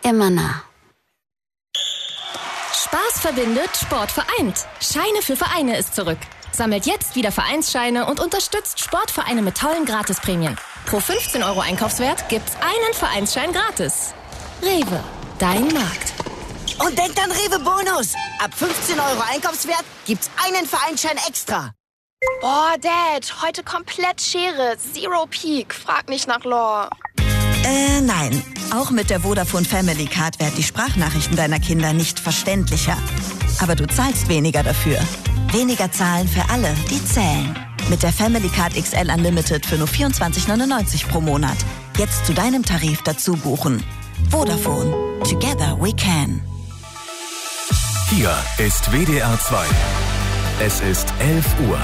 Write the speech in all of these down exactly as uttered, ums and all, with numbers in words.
immer nah. Spaß verbindet, Sport vereint. Scheine für Vereine ist zurück. Sammelt jetzt wieder Vereinsscheine und unterstützt Sportvereine mit tollen Gratisprämien. Pro fünfzehn Euro Einkaufswert gibt's einen Vereinsschein gratis. Rewe, dein Markt. Und denkt an Rewe Bonus. Ab fünfzehn Euro Einkaufswert gibt's einen Vereinsschein extra. Boah, Dad, heute komplett Schere. Zero Peak. Frag nicht nach Lore. Äh, nein. Auch mit der Vodafone Family Card werden die Sprachnachrichten deiner Kinder nicht verständlicher. Aber du zahlst weniger dafür. Weniger zahlen für alle, die zählen. Mit der Family Card X L Unlimited für nur vierundzwanzig neunundneunzig pro Monat. Jetzt zu deinem Tarif dazu buchen. Vodafone. Together we can. Hier ist W D R zwei. Es ist elf Uhr.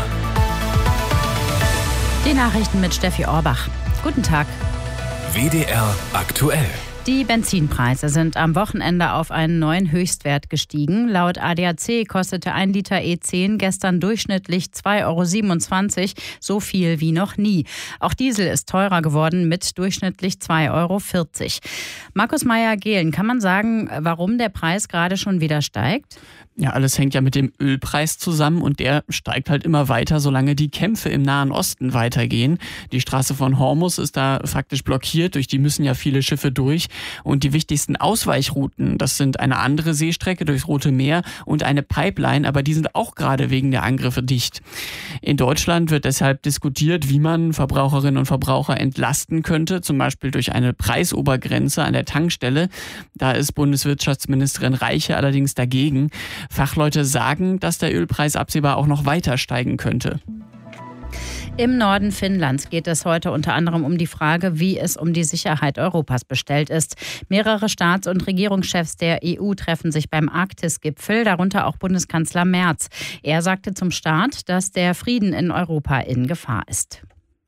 Die Nachrichten mit Steffi Orbach. Guten Tag. W D R aktuell. Die Benzinpreise sind am Wochenende auf einen neuen Höchstwert gestiegen. Laut A D A C kostete ein Liter E zehn gestern durchschnittlich zwei Euro siebenundzwanzig, so viel wie noch nie. Auch Diesel ist teurer geworden mit durchschnittlich zwei Euro vierzig. Markus Meyer-Gehlen, kann man sagen, warum der Preis gerade schon wieder steigt? Ja, alles hängt ja mit dem Ölpreis zusammen und der steigt halt immer weiter, solange die Kämpfe im Nahen Osten weitergehen. Die Straße von Hormuz ist da faktisch blockiert, durch die müssen ja viele Schiffe durch. Und die wichtigsten Ausweichrouten, das sind eine andere Seestrecke durchs Rote Meer und eine Pipeline, aber die sind auch gerade wegen der Angriffe dicht. In Deutschland wird deshalb diskutiert, wie man Verbraucherinnen und Verbraucher entlasten könnte, zum Beispiel durch eine Preisobergrenze an der Tankstelle. Da ist Bundeswirtschaftsministerin Reiche allerdings dagegen. Fachleute sagen, dass der Ölpreis absehbar auch noch weiter steigen könnte. Im Norden Finnlands geht es heute unter anderem um die Frage, wie es um die Sicherheit Europas bestellt ist. Mehrere Staats- und Regierungschefs der E U treffen sich beim Arktis-Gipfel, darunter auch Bundeskanzler Merz. Er sagte zum Start, dass der Frieden in Europa in Gefahr ist.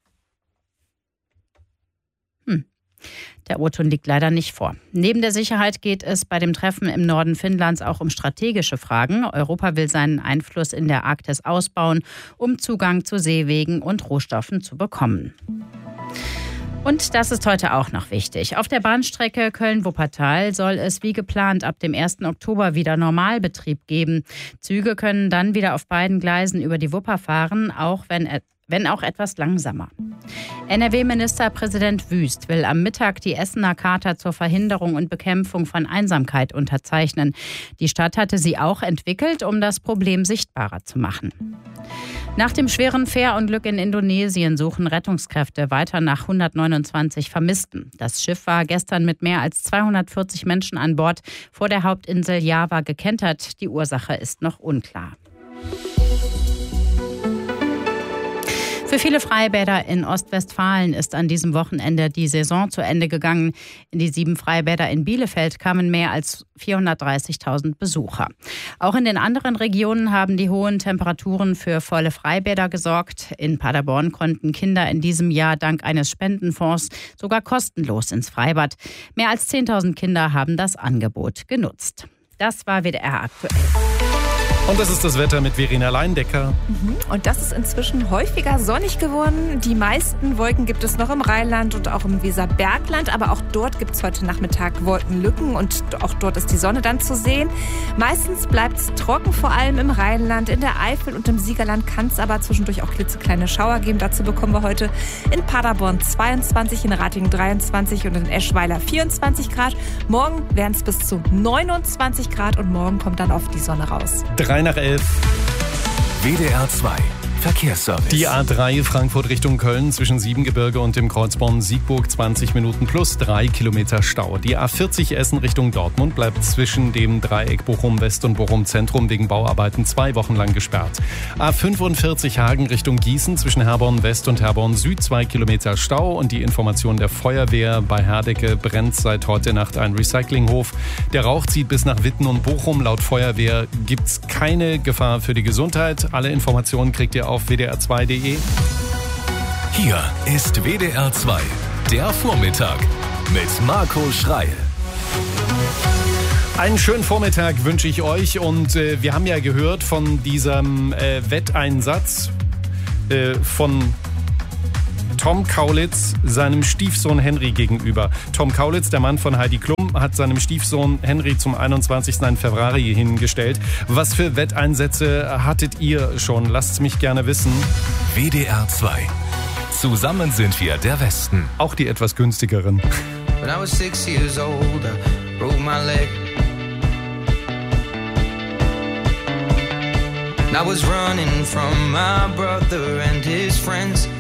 Hm. Der O-Ton liegt leider nicht vor. Neben der Sicherheit geht es bei dem Treffen im Norden Finnlands auch um strategische Fragen. Europa will seinen Einfluss in der Arktis ausbauen, um Zugang zu Seewegen und Rohstoffen zu bekommen. Und das ist heute auch noch wichtig. Auf der Bahnstrecke Köln-Wuppertal soll es wie geplant ab dem ersten Oktober wieder Normalbetrieb geben. Züge können dann wieder auf beiden Gleisen über die Wupper fahren, auch wenn wenn auch etwas langsamer. N R W-Ministerpräsident Wüst will am Mittag die Essener Charta zur Verhinderung und Bekämpfung von Einsamkeit unterzeichnen. Die Stadt hatte sie auch entwickelt, um das Problem sichtbarer zu machen. Nach dem schweren Fährunglück in Indonesien suchen Rettungskräfte weiter nach hundertneunundzwanzig Vermissten. Das Schiff war gestern mit mehr als zweihundertvierzig Menschen an Bord vor der Hauptinsel Java gekentert. Die Ursache ist noch unklar. Für viele Freibäder in Ostwestfalen ist an diesem Wochenende die Saison zu Ende gegangen. In die sieben Freibäder in Bielefeld kamen mehr als vierhundertdreißigtausend Besucher. Auch in den anderen Regionen haben die hohen Temperaturen für volle Freibäder gesorgt. In Paderborn konnten Kinder in diesem Jahr dank eines Spendenfonds sogar kostenlos ins Freibad. Mehr als zehntausend Kinder haben das Angebot genutzt. Das war W D R aktuell. Und das ist das Wetter mit Verena Leindecker. Und das ist inzwischen häufiger sonnig geworden. Die meisten Wolken gibt es noch im Rheinland und auch im Weserbergland. Aber auch dort gibt es heute Nachmittag Wolkenlücken und auch dort ist die Sonne dann zu sehen. Meistens bleibt es trocken, vor allem im Rheinland. In der Eifel und im Siegerland kann es aber zwischendurch auch klitzekleine Schauer geben. Dazu bekommen wir heute in Paderborn zweiundzwanzig, in Ratingen dreiundzwanzig und in Eschweiler vierundzwanzig Grad. Morgen werden es bis zu neunundzwanzig Grad und morgen kommt dann oft die Sonne raus. Drei nach elf. W D R zwei Verkehrsservice. Die A drei Frankfurt Richtung Köln zwischen Siebengebirge und dem Kreuz Bonn-Siegburg zwanzig Minuten plus drei Kilometer Stau. Die A vierzig Essen Richtung Dortmund bleibt zwischen dem Dreieck Bochum-West und Bochum-Zentrum wegen Bauarbeiten zwei Wochen lang gesperrt. A fünfundvierzig Hagen Richtung Gießen zwischen Herborn-West und Herborn-Süd zwei Kilometer Stau. Und die Information der Feuerwehr: bei Herdecke brennt seit heute Nacht ein Recyclinghof. Der Rauch zieht bis nach Witten und Bochum. Laut Feuerwehr gibt es keine Gefahr für die Gesundheit. Alle Informationen kriegt ihr auf w d r zwei punkt d e. Hier ist W D R zwei, der Vormittag mit Marco Schreil. Einen schönen Vormittag wünsche ich euch und äh, wir haben ja gehört von diesem äh, Wetteinsatz äh, von Tom Kaulitz seinem Stiefsohn Henry gegenüber. Tom Kaulitz, der Mann von Heidi Klum, hat seinem Stiefsohn Henry zum einundzwanzigsten einen Ferrari hingestellt. Was für Wetteinsätze hattet ihr schon? Lasst's mich gerne wissen. W D R zwei. Zusammen sind wir der Westen. Auch die etwas günstigeren. When I was six years old, I broke my leg. I was running from my brother and his friends.